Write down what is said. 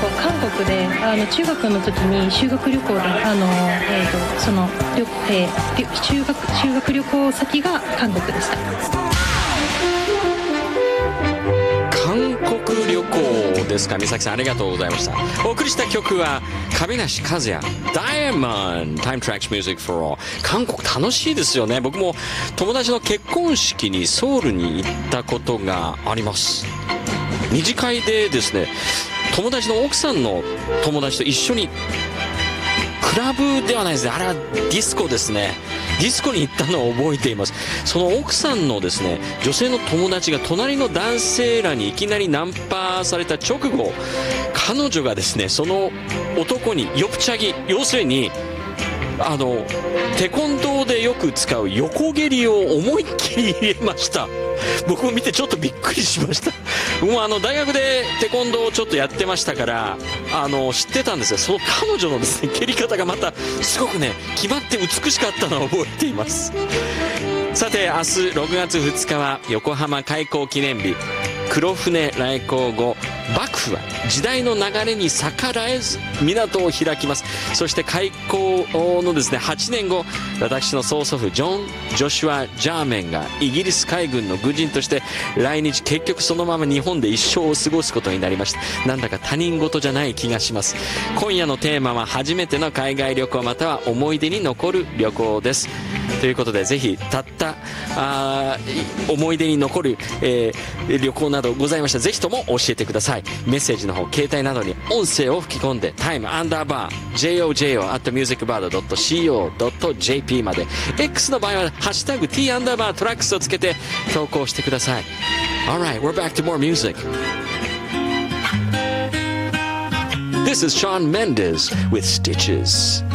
韓国で中学の時に修学旅行でその修学旅行先が韓国でした。 韓国旅行ですか。美咲さんありがとうございました。お送りした曲は亀梨和也 Diamond Time Tracks Music for All。 韓国楽しいですよね。僕も友達の結婚式にソウルに行ったことがあります。二次会でですね、友達の奥さんの友達と一緒にクラブではないですね、あれはディスコですね。ディスコに行ったのを覚えています。その奥さんのですね、女性の友達が隣の男性らにいきなりナンパされた直後、彼女がですね、その男にヨプチャギ、要するにテコンドーでよく使う横蹴りを思いっきり入れました。僕も見てちょっとびっくりしました。もう大学でテコンドーをちょっとやってましたから知ってたんですが、その彼女のですね蹴り方がまたすごくね決まって美しかったのを覚えています。さて明日6月2日は横浜開港記念日。黒船来航後、幕府は時代の流れに逆らえず港を開きます。そして開港のですね8年後、私の曽祖父ジョシュア・ジャーメンがイギリス海軍の軍人として来日、結局そのまま日本で一生を過ごすことになりました。なんだか他人事じゃない気がします。今夜のテーマは初めての海外旅行または思い出に残る旅行です。ということでぜひたった思い出に残る、旅行などございましたらぜひとも教えてください。メッセージの方携帯などに音声を吹き込んで time_jojo@musicbird.co.jp まで、 X の場合はハッシュタグ T_tracks をつけて投稿してください。 Alright, we're back to more music. This is Shawn Mendes with Stitches.